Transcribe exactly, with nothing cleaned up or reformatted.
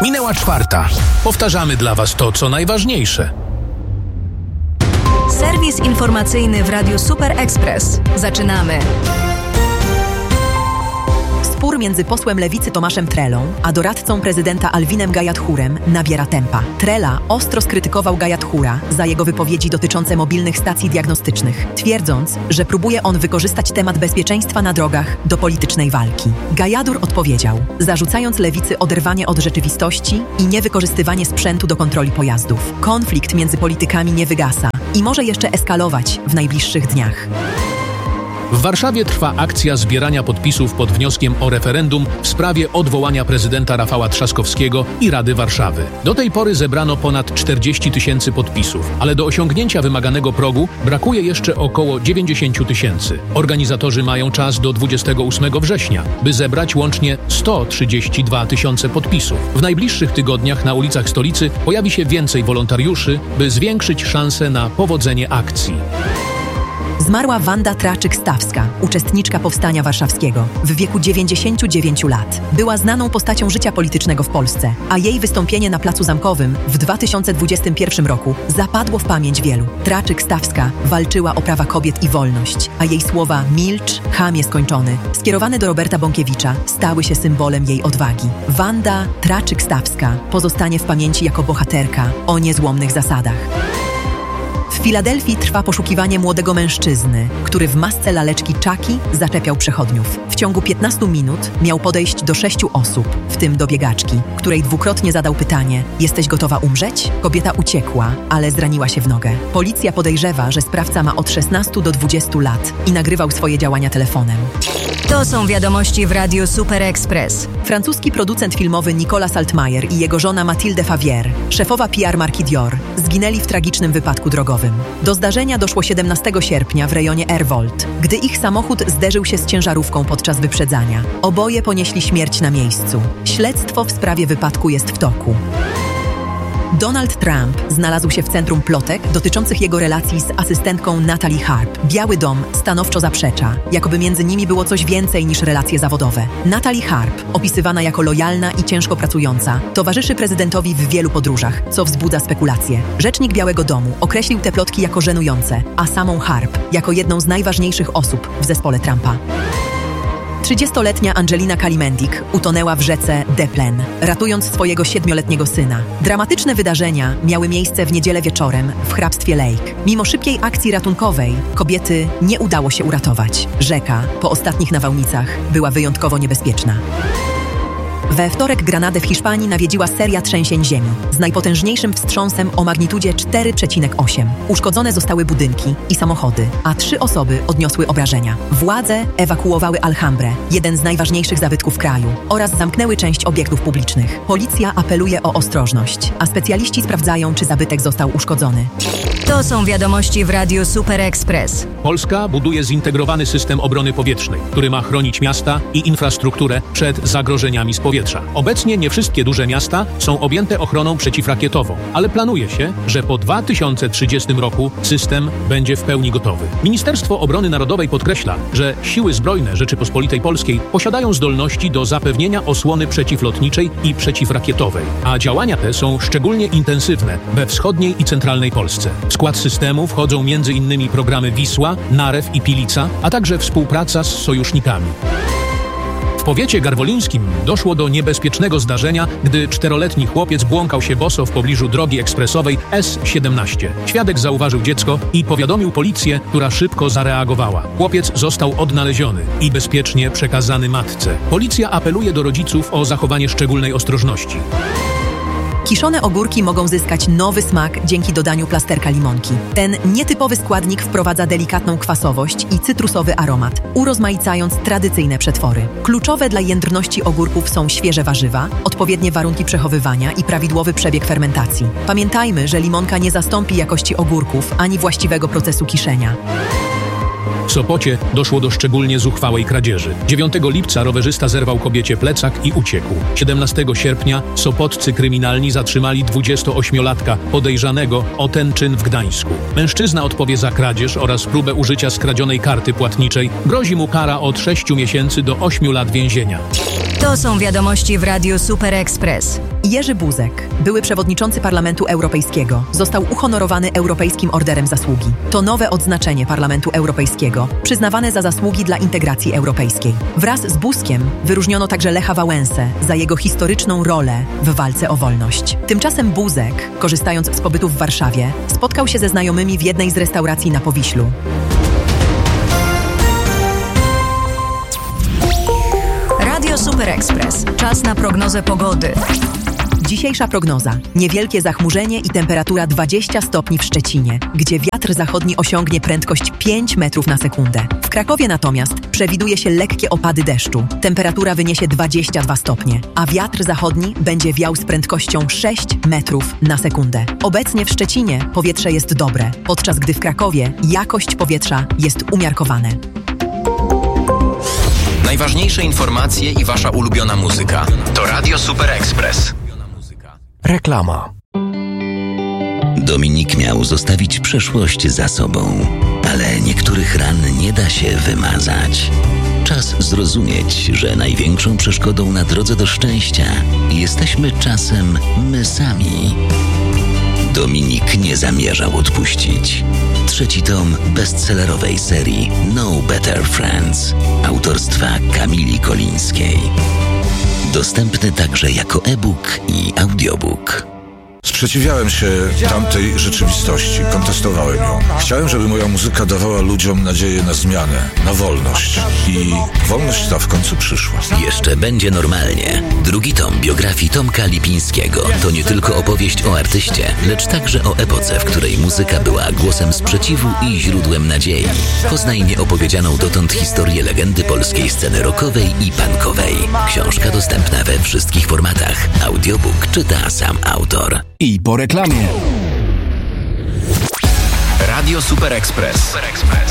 Minęła czwarta. Powtarzamy dla Was to, co najważniejsze. Serwis informacyjny w Radiu Super Express. Zaczynamy. Spór między posłem Lewicy Tomaszem Trelą a doradcą prezydenta Alwinem Gajadhurem nabiera tempa. Trela ostro skrytykował Gajadhura za jego wypowiedzi dotyczące mobilnych stacji diagnostycznych, twierdząc, że próbuje on wykorzystać temat bezpieczeństwa na drogach do politycznej walki. Gajadhur odpowiedział, zarzucając Lewicy oderwanie od rzeczywistości i niewykorzystywanie sprzętu do kontroli pojazdów. Konflikt między politykami nie wygasa i może jeszcze eskalować w najbliższych dniach. W Warszawie trwa akcja zbierania podpisów pod wnioskiem o referendum w sprawie odwołania prezydenta Rafała Trzaskowskiego i Rady Warszawy. Do tej pory zebrano ponad czterdzieści tysięcy podpisów, ale do osiągnięcia wymaganego progu brakuje jeszcze około dziewięćdziesiąt tysięcy. Organizatorzy mają czas do dwudziestego ósmego września, by zebrać łącznie sto trzydzieści dwa tysiące podpisów. W najbliższych tygodniach na ulicach stolicy pojawi się więcej wolontariuszy, by zwiększyć szanse na powodzenie akcji. Zmarła Wanda Traczyk-Stawska, uczestniczka Powstania Warszawskiego, w wieku dziewięćdziesięciu dziewięciu lat. Była znaną postacią życia politycznego w Polsce, a jej wystąpienie na Placu Zamkowym w dwa tysiące dwudziestym pierwszym roku zapadło w pamięć wielu. Traczyk-Stawska walczyła o prawa kobiet i wolność, a jej słowa "milcz, chamie skończony", skierowane do Roberta Bąkiewicza, stały się symbolem jej odwagi. Wanda Traczyk-Stawska pozostanie w pamięci jako bohaterka o niezłomnych zasadach. W Filadelfii trwa poszukiwanie młodego mężczyzny, który w masce laleczki Chucky zaczepiał przechodniów. W ciągu piętnastu minut miał podejść do sześciu osób, w tym do biegaczki, której dwukrotnie zadał pytanie: "Jesteś gotowa umrzeć?" Kobieta uciekła, ale zraniła się w nogę. Policja podejrzewa, że sprawca ma od szesnastu do dwudziestu lat i nagrywał swoje działania telefonem. To są wiadomości w Radiu Super Express. Francuski producent filmowy Nicolas Altmaier i jego żona Mathilde Favier, szefowa P R marki Dior, zginęli w tragicznym wypadku drogowym. Do zdarzenia doszło siedemnastego sierpnia w rejonie Airvolt, gdy ich samochód zderzył się z ciężarówką podczas wyprzedzania. Oboje ponieśli śmierć na miejscu. Śledztwo w sprawie wypadku jest w toku. Donald Trump znalazł się w centrum plotek dotyczących jego relacji z asystentką Natalie Harp. Biały Dom stanowczo zaprzecza, jakoby między nimi było coś więcej niż relacje zawodowe. Natalie Harp, opisywana jako lojalna i ciężko pracująca, towarzyszy prezydentowi w wielu podróżach, co wzbudza spekulacje. Rzecznik Białego Domu określił te plotki jako żenujące, a samą Harp jako jedną z najważniejszych osób w zespole Trumpa. trzydziestoletnia Angelina Kalimendik utonęła w rzece Deplen, ratując swojego siedmioletniego syna. Dramatyczne wydarzenia miały miejsce w niedzielę wieczorem w hrabstwie Lake. Mimo szybkiej akcji ratunkowej kobiety nie udało się uratować. Rzeka po ostatnich nawałnicach była wyjątkowo niebezpieczna. We wtorek Granadę w Hiszpanii nawiedziła seria trzęsień ziemi z najpotężniejszym wstrząsem o magnitudzie cztery przecinek osiem. Uszkodzone zostały budynki i samochody, a trzy osoby odniosły obrażenia. Władze ewakuowały Alhambrę, jeden z najważniejszych zabytków kraju, oraz zamknęły część obiektów publicznych. Policja apeluje o ostrożność, a specjaliści sprawdzają, czy zabytek został uszkodzony. To są wiadomości w Radiu Super Express. Polska buduje zintegrowany system obrony powietrznej, który ma chronić miasta i infrastrukturę przed zagrożeniami z powietrza. Obecnie nie wszystkie duże miasta są objęte ochroną przeciwrakietową, ale planuje się, że po dwa tysiące trzydziestym roku system będzie w pełni gotowy. Ministerstwo Obrony Narodowej podkreśla, że Siły Zbrojne Rzeczypospolitej Polskiej posiadają zdolności do zapewnienia osłony przeciwlotniczej i przeciwrakietowej, a działania te są szczególnie intensywne we wschodniej i centralnej Polsce. W skład systemu wchodzą między innymi programy Wisła, Narew i Pilica, a także współpraca z sojusznikami. W powiecie garwolińskim doszło do niebezpiecznego zdarzenia, gdy czteroletni chłopiec błąkał się boso w pobliżu drogi ekspresowej S siedemnaście. Świadek zauważył dziecko i powiadomił policję, która szybko zareagowała. Chłopiec został odnaleziony i bezpiecznie przekazany matce. Policja apeluje do rodziców o zachowanie szczególnej ostrożności. Kiszone ogórki mogą zyskać nowy smak dzięki dodaniu plasterka limonki. Ten nietypowy składnik wprowadza delikatną kwasowość i cytrusowy aromat, urozmaicając tradycyjne przetwory. Kluczowe dla jędrności ogórków są świeże warzywa, odpowiednie warunki przechowywania i prawidłowy przebieg fermentacji. Pamiętajmy, że limonka nie zastąpi jakości ogórków ani właściwego procesu kiszenia. W Sopocie doszło do szczególnie zuchwałej kradzieży. dziewiątego lipca rowerzysta zerwał kobiecie plecak i uciekł. siedemnastego sierpnia sopoccy kryminalni zatrzymali dwudziestoośmiolatka podejrzanego o ten czyn w Gdańsku. Mężczyzna odpowie za kradzież oraz próbę użycia skradzionej karty płatniczej. Grozi mu kara od sześciu miesięcy do ośmiu lat więzienia. To są wiadomości w Radiu Super Express. Jerzy Buzek, były przewodniczący Parlamentu Europejskiego, został uhonorowany Europejskim Orderem Zasługi. To nowe odznaczenie Parlamentu Europejskiego, przyznawane za zasługi dla integracji europejskiej. Wraz z Buzkiem wyróżniono także Lecha Wałęsę za jego historyczną rolę w walce o wolność. Tymczasem Buzek, korzystając z pobytu w Warszawie, spotkał się ze znajomymi w jednej z restauracji na Powiślu. Radio Super Express. Czas na prognozę pogody. Dzisiejsza prognoza. Niewielkie zachmurzenie i temperatura dwadzieścia stopni w Szczecinie, gdzie wiatr zachodni osiągnie prędkość pięć metrów na sekundę. W Krakowie natomiast przewiduje się lekkie opady deszczu. Temperatura wyniesie dwadzieścia dwa stopnie, a wiatr zachodni będzie wiał z prędkością sześć metrów na sekundę. Obecnie w Szczecinie powietrze jest dobre, podczas gdy w Krakowie jakość powietrza jest umiarkowana. Najważniejsze informacje i wasza ulubiona muzyka to Radio Super Express. Reklama. Dominik miał zostawić przeszłość za sobą, ale niektórych ran nie da się wymazać. Czas zrozumieć, że największą przeszkodą na drodze do szczęścia jesteśmy czasem my sami. Dominik nie zamierzał odpuścić. Trzeci tom bestsellerowej serii No Better Friends autorstwa Kamili Kolińskiej. Dostępny także jako e-book i audiobook. Sprzeciwiałem się tamtej rzeczywistości, kontestowałem ją. Chciałem, żeby moja muzyka dawała ludziom nadzieję na zmianę, na wolność. I wolność ta w końcu przyszła. Jeszcze będzie normalnie. Drugi tom biografii Tomka Lipińskiego to nie tylko opowieść o artyście, lecz także o epoce, w której muzyka była głosem sprzeciwu i źródłem nadziei. Poznaj nieopowiedzianą dotąd historię legendy polskiej sceny rockowej i punkowej. Książka dostępna we wszystkich formatach. Audiobook czyta sam autor. I po reklamie. Radio Super Express.